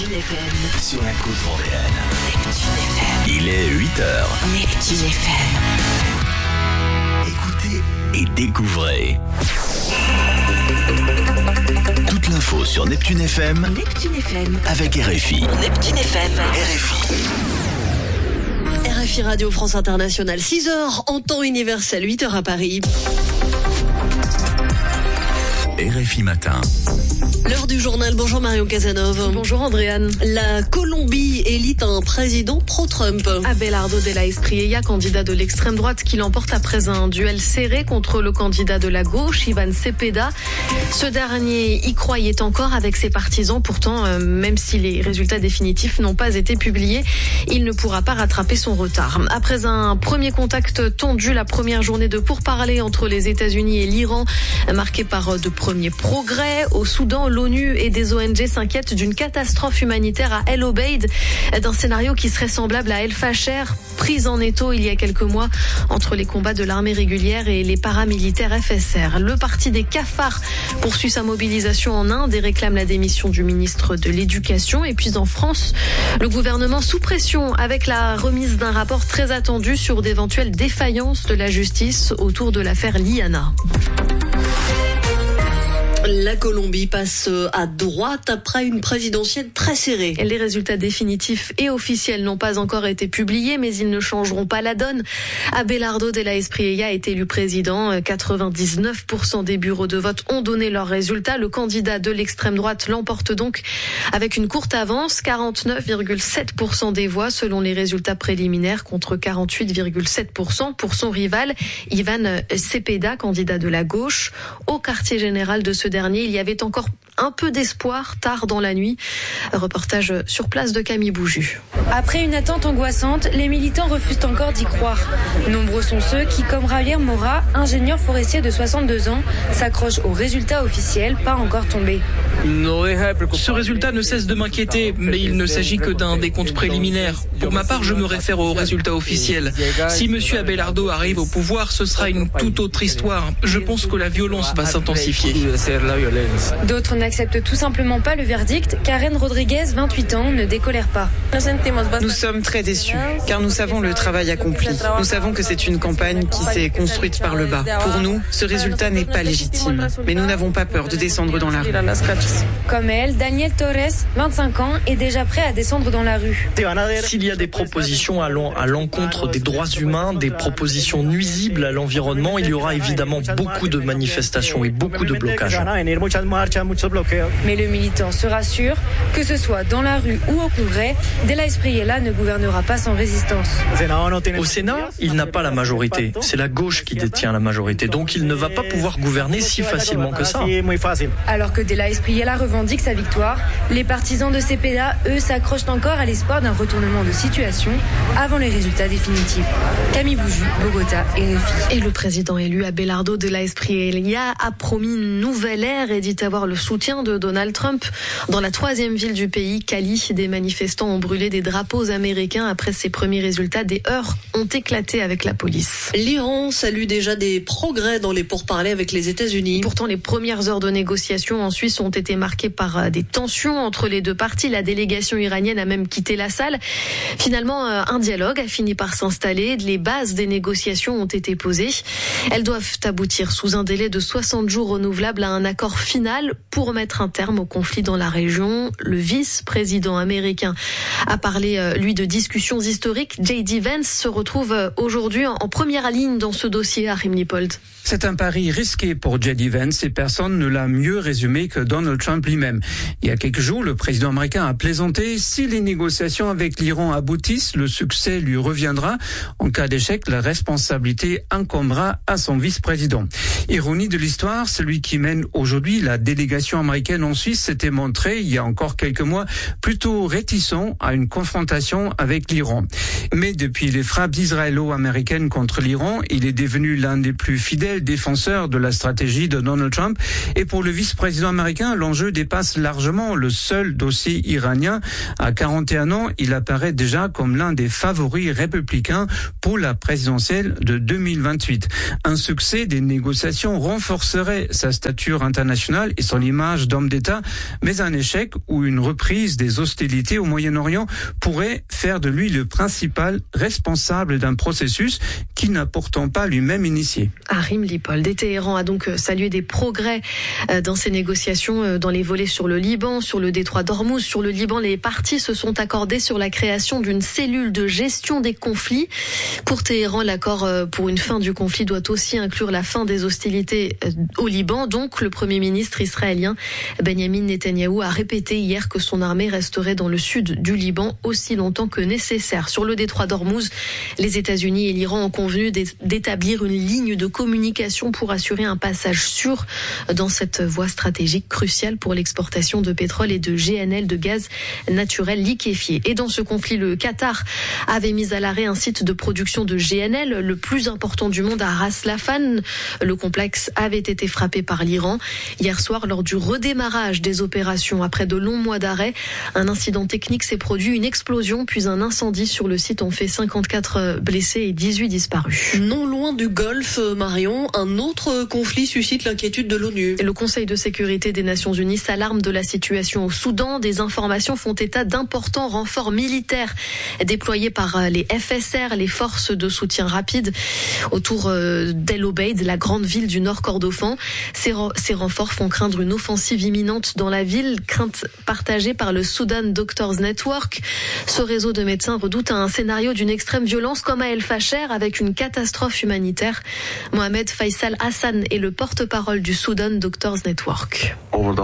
Neptune FM. Sur la côte vendéenne. Neptune FM. Il est 8h. Neptune FM. Écoutez et découvrez. Toute l'info sur Neptune FM. Neptune FM. Avec RFI. Neptune FM. RFI. RFI Radio France Internationale, 6h en temps universel, 8h à Paris. RFI Matin. L'heure du journal, bonjour Marion Casanova. Bonjour Andréane. La Colombie élit un président pro-Trump. Abelardo de la Espriella, candidat de l'extrême droite, qui l'emporte après un duel serré contre le candidat de la gauche, Ivan Cepeda. Ce dernier y croyait encore avec ses partisans. Pourtant, même si les résultats définitifs n'ont pas été publiés, il ne pourra pas rattraper son retard. Après un premier contact tendu, la première journée de pourparlers entre les États-Unis et l'Iran, marquée par de premiers progrès. Au Soudan, l'ONU et des ONG s'inquiètent d'une catastrophe humanitaire à El Obeid, d'un scénario qui serait semblable à El Fasher, prise en étau il y a quelques mois entre les combats de l'armée régulière et les paramilitaires FSR. Le parti des cafards poursuit sa mobilisation en Inde et réclame la démission du ministre de l'Éducation. Et puis en France, le gouvernement sous pression avec la remise d'un rapport très attendu sur d'éventuelles défaillances de la justice autour de l'affaire Liana. La Colombie passe à droite après une présidentielle très serrée. Les résultats définitifs et officiels n'ont pas encore été publiés, mais ils ne changeront pas la donne. Abelardo de la Espriella est élu président. 99% des bureaux de vote ont donné leurs résultats. Le candidat de l'extrême droite l'emporte donc avec une courte avance, 49,7% des voix selon les résultats préliminaires contre 48,7% pour son rival, Ivan Cepeda, candidat de la gauche. Au quartier général de ce dernier, il y avait encore un peu d'espoir tard dans la nuit. Reportage sur place de Camille Bouju. Après une attente angoissante, les militants refusent encore d'y croire. Nombreux sont ceux qui, comme Javier Mora, ingénieur forestier de 62 ans, s'accrochent aux résultats officiels pas encore tombés. Ce résultat ne cesse de m'inquiéter, mais il ne s'agit que d'un décompte préliminaire. Pour ma part, je me réfère aux résultats officiels. Si M. Abelardo arrive au pouvoir, ce sera une toute autre histoire. Je pense que la violence va s'intensifier. D'autres n'acceptent tout simplement pas le verdict. Karen Rodriguez, 28 ans, ne décolère pas. Nous sommes très déçus, car nous savons le travail accompli. Nous savons que c'est une campagne qui s'est construite par le bas. Pour nous, ce résultat n'est pas légitime. Mais nous n'avons pas peur de descendre dans la rue. Comme elle, Daniel Torres, 25 ans, est déjà prêt à descendre dans la rue. S'il y a des propositions allant à l'encontre des droits humains, des propositions nuisibles à l'environnement, il y aura évidemment beaucoup de manifestations et beaucoup de blocages. Mais le militant se rassure, que ce soit dans la rue ou au Congrès, De la Espriella ne gouvernera pas sans résistance. Au Sénat, il n'a pas la majorité. C'est la gauche qui détient la majorité. Donc il ne va pas pouvoir gouverner si facilement que ça. Alors que De la Espriella revendique sa victoire, les partisans de Cepeda, eux, s'accrochent encore à l'espoir d'un retournement de situation avant les résultats définitifs. Camille Bouju, Bogota, RFI. Et le président élu Abelardo de la Espriella a promis une nouvelle ère et dit avoir le soutien de Donald Trump. Dans la 3e ville du pays, Cali, des manifestants ont brûlé des drapeaux américains après ces premiers résultats. Des heurts ont éclaté avec la police. L'Iran salue déjà des progrès dans les pourparlers avec les États-Unis. Pourtant, les premières heures de négociation en Suisse ont été marquées par des tensions entre les deux parties. La délégation iranienne a même quitté la salle. Finalement, un dialogue a fini par s'installer. Les bases des négociations ont été posées. Elles doivent aboutir sous un délai de 60 jours renouvelable à un accord final pour mettre un terme au conflit dans la région. Le vice-président américain a parlé, lui, de discussions historiques. J.D. Vance se retrouve aujourd'hui en première ligne dans ce dossier à Rimnipold. C'est un pari risqué pour J.D. Vance et personne ne l'a mieux résumé que Donald Trump lui-même. Il y a quelques jours, le président américain a plaisanté. Si les négociations avec l'Iran aboutissent, le succès lui reviendra. En cas d'échec, la responsabilité incombera à son vice-président. Ironie de l'histoire, celui qui mène aujourd'hui la délégation américaine en Suisse s'était montré, il y a encore quelques mois, plutôt réticent à une confrontation avec l'Iran. Mais depuis les frappes israélo-américaines contre l'Iran, il est devenu l'un des plus fidèles défenseurs de la stratégie de Donald Trump. Et pour le vice-président américain, l'enjeu dépasse largement le seul dossier iranien. À 41 ans, il apparaît déjà comme l'un des favoris républicains pour la présidentielle de 2028. Un succès des négociations renforcerait sa stature internationale international et son image d'homme d'État, mais un échec ou une reprise des hostilités au Moyen-Orient pourrait faire de lui le principal responsable d'un processus qu'il n'a pourtant pas lui-même initié. Harim Lipold. Et Téhéran a donc salué des progrès dans ces négociations dans les volets sur le Liban, sur le détroit d'Ormuz. Sur le Liban, les parties se sont accordées sur la création d'une cellule de gestion des conflits. Pour Téhéran, l'accord pour une fin du conflit doit aussi inclure la fin des hostilités au Liban. Donc, le Premier ministre israélien Benjamin Netanyahou a répété hier que son armée resterait dans le sud du Liban aussi longtemps que nécessaire. Sur le détroit d'Ormuz, les États-Unis et l'Iran ont convenu d'établir une ligne de communication pour assurer un passage sûr dans cette voie stratégique cruciale pour l'exportation de pétrole et de GNL, de gaz naturel liquéfié. Et dans ce conflit, le Qatar avait mis à l'arrêt un site de production de GNL, le plus important du monde, à Ras Laffan. Le complexe avait été frappé par l'Iran. Hier soir, lors du redémarrage des opérations après de longs mois d'arrêt, un incident technique s'est produit, une explosion puis un incendie sur le site ont fait 54 blessés et 18 disparus. Non loin du Golfe, Marion, un autre conflit suscite l'inquiétude de l'ONU. Le Conseil de sécurité des Nations Unies s'alarme de la situation au Soudan. Des informations font état d'importants renforts militaires déployés par les FSR, les forces de soutien rapide, autour d'El Obeid, la grande ville du Nord Kordofan. Ces renforts font craindre une offensive imminente dans la ville, crainte partagée par le Sudan Doctors Network. Ce réseau de médecins redoute un scénario d'une extrême violence comme à El Fasher, avec une catastrophe humanitaire. Mohamed Faisal Hassan est le porte-parole du Sudan Doctors Network.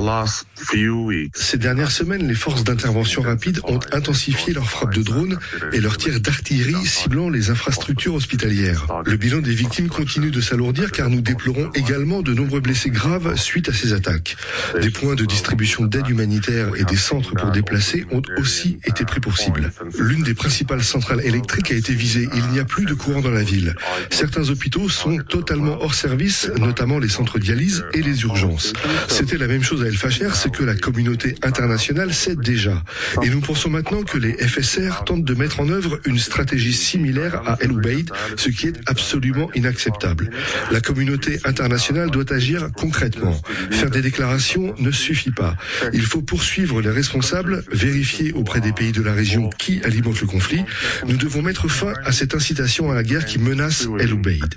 Ces dernières semaines, les forces d'intervention rapide ont intensifié leurs frappes de drones et leurs tirs d'artillerie ciblant les infrastructures hospitalières. Le bilan des victimes continue de s'alourdir car nous déplorons également de nombreux blessés graves suite à ces attaques. Des points de distribution d'aide humanitaire et des centres pour déplacés ont aussi été pris pour cible. L'une des principales centrales électriques a été visée. Il n'y a plus de courant dans la ville. Certains hôpitaux sont totalement hors service, notamment les centres de dialyse et les urgences. C'était la même chose à El Fasher, ce que la communauté internationale sait déjà. Et nous pensons maintenant que les FSR tentent de mettre en œuvre une stratégie similaire à El Obeid, ce qui est absolument inacceptable. La communauté internationale doit agir concrètement. Faire des déclarations ne suffit pas. Il faut poursuivre les responsables, vérifier auprès des pays de la région qui alimente le conflit. Nous devons mettre fin à cette incitation à la guerre qui menace El Obeid.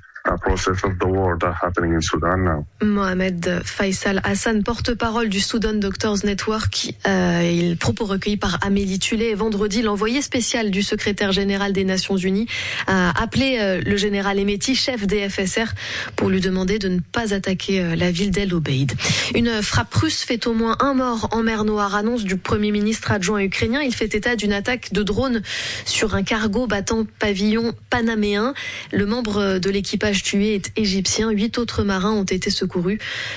Mohamed Faisal Hassan, porte-parole du Sudan Doctors Network, propos recueillis par Amélie Tullet. Vendredi, l'envoyé spécial du secrétaire général des Nations Unies a appelé le général Hemeti, chef des FSR, pour lui demander de ne pas attaquer la ville d'El Obeid. Une frappe russe fait au moins un mort en mer Noire, annonce du Premier ministre adjoint ukrainien. Il fait état d'une attaque de drone sur un cargo battant pavillon panaméen. Le membre de l'équipage tué est égyptien. 8 autres marins ont été secourus.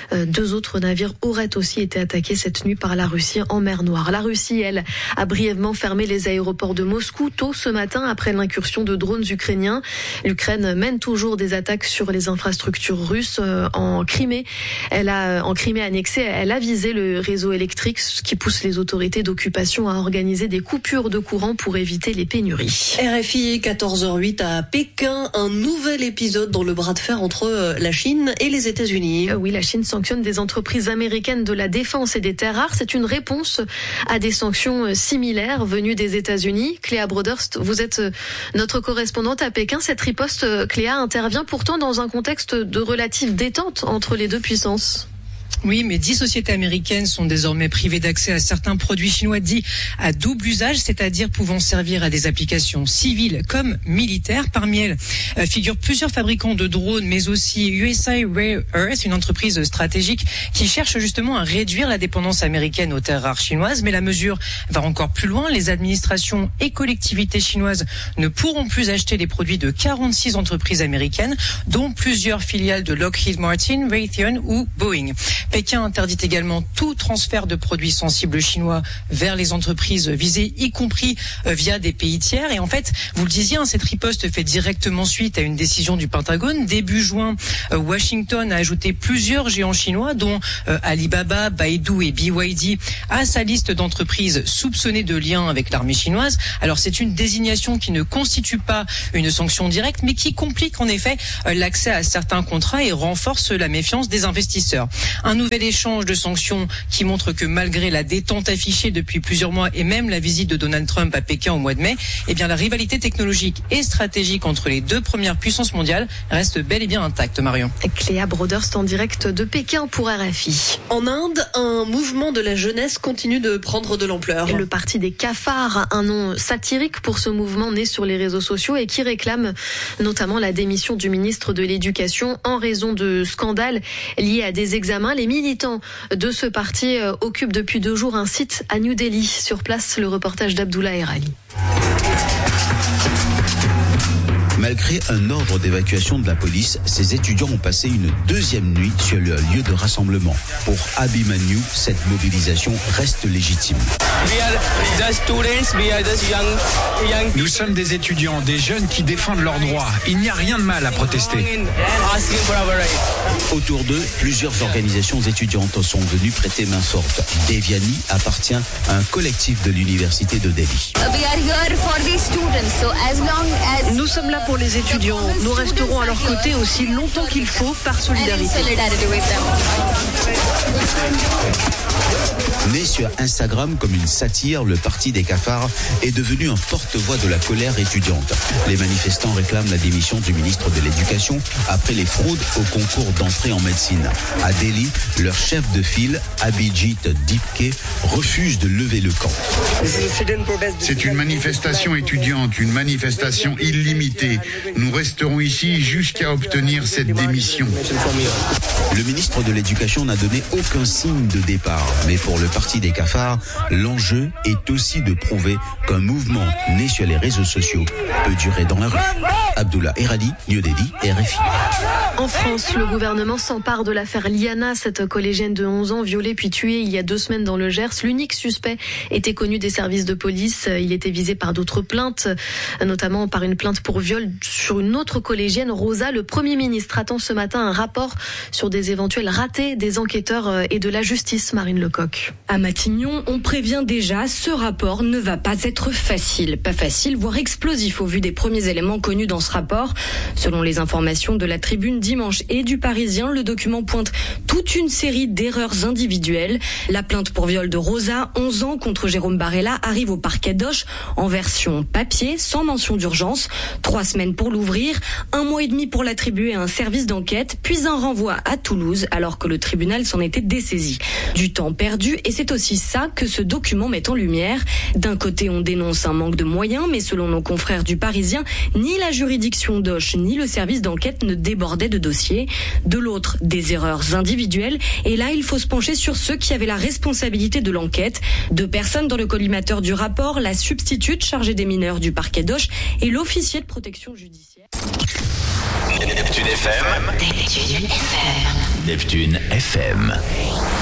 2 autres navires auraient aussi été attaqués cette nuit par la Russie en mer Noire. La Russie, elle, a brièvement fermé les aéroports de Moscou tôt ce matin après l'incursion de drones ukrainiens. L'Ukraine mène toujours des attaques sur les infrastructures russes en Crimée. En Crimée annexée, elle a visé le réseau électrique, ce qui pousse les autorités d'occupation à organiser des coupures de courant pour éviter les pénuries. RFI 14h08 à Pékin, un nouvel épisode dans le bras de fer entre la Chine et les États-Unis. Oui, la Chine sanctionne des entreprises américaines de la défense et des terres rares. C'est une réponse à des sanctions similaires venues des États-Unis. Cléa Broderst, vous êtes notre correspondante à Pékin. Cette riposte, Cléa, intervient pourtant dans un contexte de relative détente entre les deux puissances. Oui, mais 10 sociétés américaines sont désormais privées d'accès à certains produits chinois dits à double usage, c'est-à-dire pouvant servir à des applications civiles comme militaires. Parmi elles figurent plusieurs fabricants de drones, mais aussi USA Rare Earth, une entreprise stratégique qui cherche justement à réduire la dépendance américaine aux terres rares chinoises. Mais la mesure va encore plus loin. Les administrations et collectivités chinoises ne pourront plus acheter les produits de 46 entreprises américaines, dont plusieurs filiales de Lockheed Martin, Raytheon ou Boeing. Pékin interdit également tout transfert de produits sensibles chinois vers les entreprises visées, y compris via des pays tiers. Et en fait, vous le disiez, cette riposte fait directement suite à une décision du Pentagone. Début juin, Washington a ajouté plusieurs géants chinois, dont Alibaba, Baidu et BYD, à sa liste d'entreprises soupçonnées de liens avec l'armée chinoise. Alors c'est une désignation qui ne constitue pas une sanction directe, mais qui complique en effet l'accès à certains contrats et renforce la méfiance des investisseurs. Un nouvel échange de sanctions qui montre que malgré la détente affichée depuis plusieurs mois et même la visite de Donald Trump à Pékin au mois de mai, eh bien la rivalité technologique et stratégique entre les deux premières puissances mondiales reste bel et bien intacte, Marion. Cléa Broderst en direct de Pékin pour RFI. En Inde, un mouvement de la jeunesse continue de prendre de l'ampleur. Le parti des cafards, un nom satirique pour ce mouvement né sur les réseaux sociaux et qui réclame notamment la démission du ministre de l'Éducation en raison de scandales liés à des examens. Les militants de ce parti occupent depuis 2 jours un site à New Delhi. Sur place, le reportage d'Abdullah Erali. Malgré un ordre d'évacuation de la police, ces étudiants ont passé une 2e nuit sur le lieu de rassemblement. Pour Abhimanyu, cette mobilisation reste légitime. Nous sommes des étudiants, des jeunes qui défendent leurs droits. Il n'y a rien de mal à protester. Autour d'eux, plusieurs organisations étudiantes sont venues prêter main forte. Devyani appartient à un collectif de l'université de Delhi. Nous sommes là pour les étudiants. Nous resterons à leur côté aussi longtemps qu'il faut par solidarité. Né sur Instagram comme une satire, le parti des cafards est devenu un porte-voix de la colère étudiante. Les manifestants réclament la démission du ministre de l'Éducation après les fraudes au concours d'entrée en médecine. À Delhi, leur chef de file, Abhijit Dipke, refuse de lever le camp. C'est une manifestation étudiante, une manifestation illimitée. Nous resterons ici jusqu'à obtenir cette démission. Le ministre de l'Éducation n'a donné aucun signe de départ. Mais pour le parti des cafards, l'enjeu est aussi de prouver qu'un mouvement né sur les réseaux sociaux peut durer dans la rue. Abdullah Erali, New Delhi, RFI. En France, le gouvernement s'empare de l'affaire Liana, cette collégienne de 11 ans violée puis tuée il y a 2 semaines dans le Gers. L'unique suspect était connu des services de police. Il était visé par d'autres plaintes, notamment par une plainte pour viol sur une autre collégienne, Rosa. Le Premier ministre attend ce matin un rapport sur des éventuels ratés des enquêteurs et de la justice, Marine Lecoq. À Matignon, on prévient déjà, ce rapport ne va pas être facile. Pas facile, voire explosif au vu des premiers éléments connus dans ce rapport. Selon les informations de la Tribune dimanche et du Parisien, le document pointe toute une série d'erreurs individuelles. La plainte pour viol de Rosa, 11 ans, contre Jérôme Barella, arrive au parquet d'Auch en version papier, sans mention d'urgence. 3 semaines pour l'ouvrir, 1 mois et demi pour l'attribuer à un service d'enquête, puis un renvoi à Toulouse, alors que le tribunal s'en était dessaisi. Du temps perdu, et c'est aussi ça que ce document met en lumière. D'un côté, on dénonce un manque de moyens, mais selon nos confrères du Parisien, ni la juridiction d'Auch, ni le service d'enquête ne débordaient de dossiers. De l'autre, des erreurs individuelles. Et là, il faut se pencher sur ceux qui avaient la responsabilité de l'enquête. 2 personnes dans le collimateur du rapport, la substitute chargée des mineurs du parquet d'Auch et l'officier de protection judiciaire. Neptune FM. Neptune FM. Neptune FM.